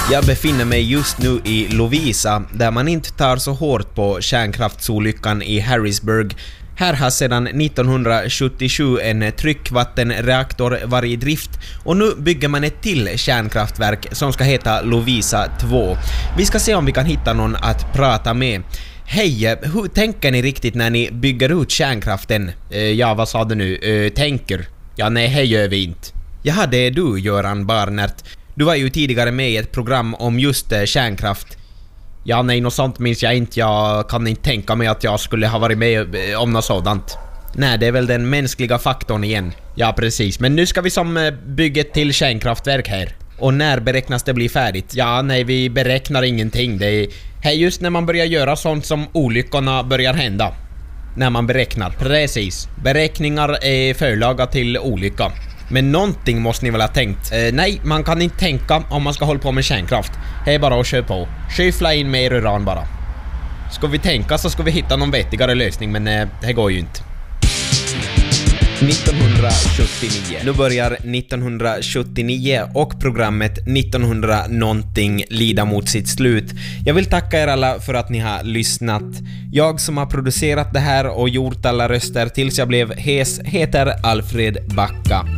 Jag befinner mig just nu i Lovisa, där man inte tar så hårt på kärnkraftsolyckan i Harrisburg. Här har sedan 1977 en tryckvattenreaktor varit i drift och nu bygger man ett till kärnkraftverk som ska heta Lovisa 2. Vi ska se om vi kan hitta någon att prata med. Hej, hur tänker ni riktigt när ni bygger ut kärnkraften? Ja, vad sa du nu? Tänker? Ja, nej, hej gör vi inte. Jaha, det är du, Göran Barnert. Du var ju tidigare med i ett program om just kärnkraft. Ja, nej, något sånt minns jag inte. Jag kan inte tänka mig att jag skulle ha varit med om något sådant. Nej, det är väl den mänskliga faktorn igen. Ja, precis. Men nu ska vi som bygga ett till kärnkraftverk här. Och när beräknas det bli färdigt? Ja, nej, vi beräknar ingenting. Det är just när man börjar göra sånt som olyckorna börjar hända. När man beräknar. Precis. Beräkningar är förlaga till olycka. Men någonting måste ni väl ha tänkt. Nej, man kan inte tänka om man ska hålla på med kärnkraft. Det är bara att köra på. Skyffla in mer uran bara. Ska vi tänka så ska vi hitta någon vettigare lösning, men det går ju inte. 1979. Nu börjar 1979 och programmet 1900 någonting lida mot sitt slut. Jag vill tacka er alla för att ni har lyssnat. Jag som har producerat det här och gjort alla röster tills jag blev hes heter Alfred Backa.